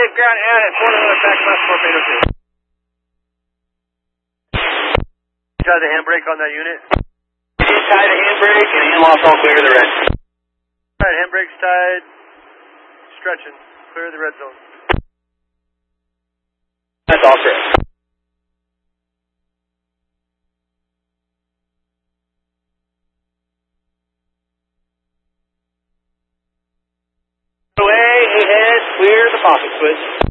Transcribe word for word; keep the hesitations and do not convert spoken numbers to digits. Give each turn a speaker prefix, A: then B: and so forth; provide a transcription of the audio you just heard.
A: take ground and at four another back left torpedo two. Tie the handbrake on that unit.
B: Tie the handbrake and hand off all clear to the red.
A: Alright, handbrake's tied. Stretching. Clear the red zone.
B: That's all correct. Away, ahead, clear the pocket switch.